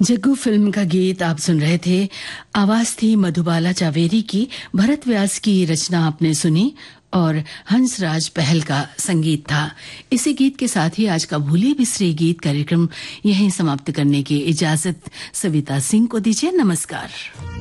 Jaggu film का गीत आप सुन रहे थे। आवाज थी मधुबाला चावेरी की, भरत व्यास की रचना आपने सुनी और हंसराज पहल का संगीत था। इसी गीत के साथ ही आज का भूली बिसरी गीत कार्यक्रम यहीं समाप्त करने की इजाजत सविता सिंह को दीजिए। नमस्कार।